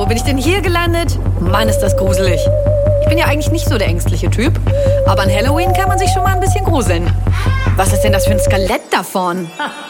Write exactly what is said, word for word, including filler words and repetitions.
wo bin ich denn hier gelandet? Mann, ist das gruselig. Ich bin ja eigentlich nicht so der ängstliche Typ, aber an Halloween kann man sich schon mal ein bisschen gruseln. Was ist denn das für ein Skelett da vorn?